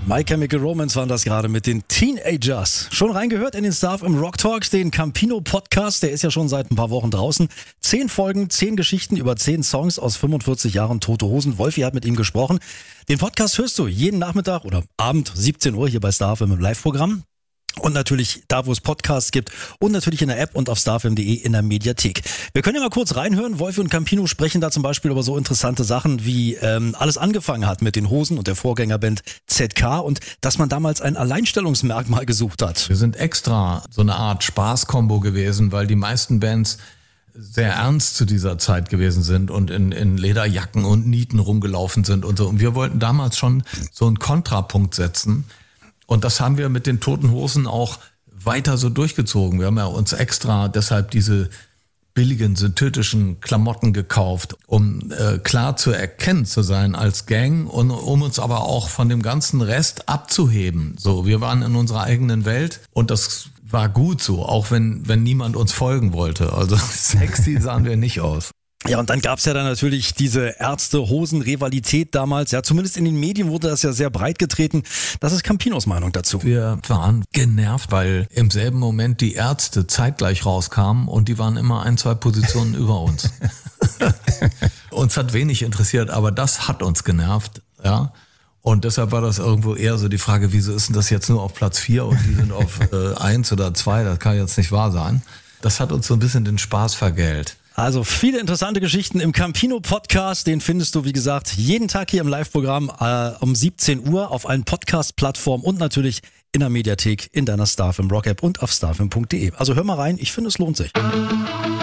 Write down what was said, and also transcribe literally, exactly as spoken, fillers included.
My Chemical Romance waren das gerade mit den Teenagers. Schon reingehört in den Star F M Rock Talks, den Campino Podcast. Der ist ja schon seit ein paar Wochen draußen. Zehn Folgen, zehn Geschichten über zehn Songs aus fünfundvierzig Jahren Tote Hosen. Wolfi hat mit ihm gesprochen. Den Podcast hörst du jeden Nachmittag oder Abend, siebzehn Uhr hier bei Star F M im Live-Programm. Und natürlich da, wo es Podcasts gibt und natürlich in der App und auf starfm punkt de in der Mediathek. Wir können ja mal kurz reinhören. Wolfi und Campino sprechen da zum Beispiel über so interessante Sachen, wie ähm, alles angefangen hat mit den Hosen und der Vorgängerband Z K und dass man damals ein Alleinstellungsmerkmal gesucht hat. Wir sind extra so eine Art Spaßkombo gewesen, weil die meisten Bands sehr ernst zu dieser Zeit gewesen sind und in, in Lederjacken und Nieten rumgelaufen sind und so. Und wir wollten damals schon so einen Kontrapunkt setzen. Und das haben wir mit den Toten Hosen auch weiter so durchgezogen. Wir haben ja uns extra deshalb diese billigen synthetischen Klamotten gekauft, um äh, klar zu erkennen zu sein als Gang und um uns aber auch von dem ganzen Rest abzuheben. So, wir waren in unserer eigenen Welt und das war gut so, auch wenn wenn niemand uns folgen wollte. Also sexy sahen wir nicht aus. Ja, und dann gab's ja dann natürlich diese Ärzte-Hosen-Rivalität damals. Ja, zumindest in den Medien wurde das ja sehr breit getreten. Das ist Campinos Meinung dazu. Wir waren genervt, weil im selben Moment die Ärzte zeitgleich rauskamen und die waren immer ein, zwei Positionen über uns. Uns hat wenig interessiert, aber das hat uns genervt, ja. Und deshalb war das irgendwo eher so die Frage, wieso ist denn das jetzt nur auf Platz vier und die sind auf äh, eins oder zwei? Das kann jetzt nicht wahr sein. Das hat uns so ein bisschen den Spaß vergällt. Also viele interessante Geschichten im Campino Podcast. Den findest du, wie gesagt, jeden Tag hier im Live-Programm äh, um siebzehn Uhr auf allen Podcast-Plattformen und natürlich in der Mediathek, in deiner Star F M Rock App und auf starfm punkt de. Also hör mal rein, ich finde, es lohnt sich.